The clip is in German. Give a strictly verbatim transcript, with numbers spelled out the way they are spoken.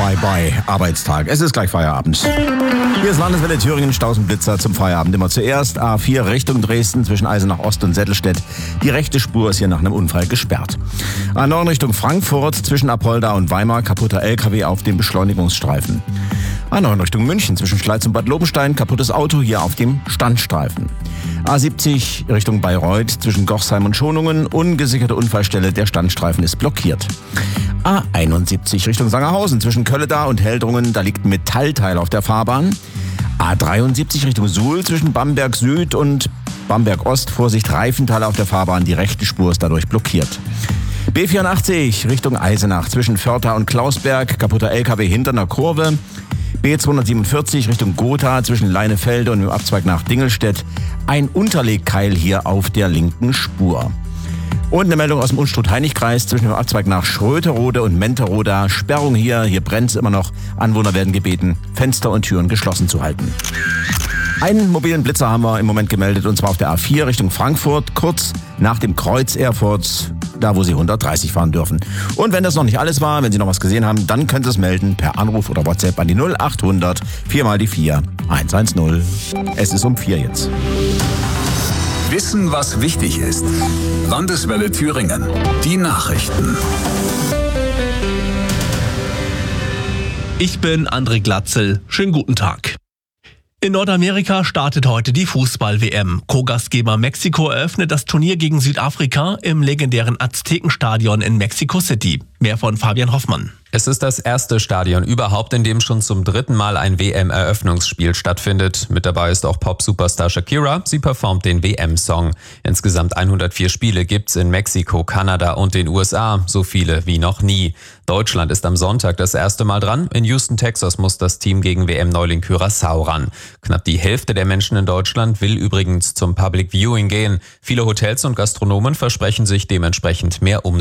Bye-bye, Arbeitstag. Es ist gleich Feierabend. Hier ist Landeswelle Thüringen, Stausenblitzer zum Feierabend. Immer zuerst A vier Richtung Dresden zwischen Eisenach Ost und Settelstedt. Die rechte Spur ist hier nach einem Unfall gesperrt. A neun Richtung Frankfurt zwischen Apolda und Weimar. Kaputter L K W auf dem Beschleunigungsstreifen. A neun Richtung München zwischen Schleiz und Bad Lobenstein. Kaputtes Auto hier auf dem Standstreifen. A siebzig Richtung Bayreuth zwischen Gochsheim und Schonungen. Ungesicherte Unfallstelle, der Standstreifen ist blockiert. A einundsiebzig Richtung Sangerhausen zwischen Kölleda und Heldrungen, da liegt ein Metallteil auf der Fahrbahn. A dreiundsiebzig Richtung Suhl zwischen Bamberg Süd und Bamberg Ost, Vorsicht, Reifenteile auf der Fahrbahn, die rechte Spur ist dadurch blockiert. B vierundachtzig Richtung Eisenach zwischen Förtha und Klausberg, kaputter L K W hinter einer Kurve. B zweihundertsiebenundvierzig Richtung Gotha zwischen Leinefelde und dem Abzweig nach Dingelstedt, ein Unterlegkeil hier auf der linken Spur. Und eine Meldung aus dem Unstrut-Heinig-Kreis zwischen dem Abzweig nach Schröterode und Menteroda. Sperrung hier, hier brennt es immer noch. Anwohner werden gebeten, Fenster und Türen geschlossen zu halten. Einen mobilen Blitzer haben wir im Moment gemeldet, und zwar auf der A vier Richtung Frankfurt, kurz nach dem Kreuz Erfurt, da wo Sie hundertdreißig fahren dürfen. Und wenn das noch nicht alles war, wenn Sie noch was gesehen haben, dann können Sie es melden per Anruf oder WhatsApp an die null achthundert vier mal die vier eins eins null. Es ist um vier jetzt. Wissen, was wichtig ist. Landeswelle Thüringen. Die Nachrichten. Ich bin André Glatzel. Schönen guten Tag. In Nordamerika startet heute die Fußball-W M. Co-Gastgeber Mexiko eröffnet das Turnier gegen Südafrika im legendären Aztekenstadion in Mexico City. Mehr von Fabian Hoffmann. Es ist das erste Stadion überhaupt, in dem schon zum dritten Mal ein W M-Eröffnungsspiel stattfindet. Mit dabei ist auch Pop-Superstar Shakira. Sie performt den W M-Song. Insgesamt hundertvier Spiele gibt's in Mexiko, Kanada und den U S A. So viele wie noch nie. Deutschland ist am Sonntag das erste Mal dran. In Houston, Texas muss das Team gegen W M-Neuling Curaçao ran. Knapp die Hälfte der Menschen in Deutschland will übrigens zum Public Viewing gehen. Viele Hotels und Gastronomen versprechen sich dementsprechend mehr Umsatz.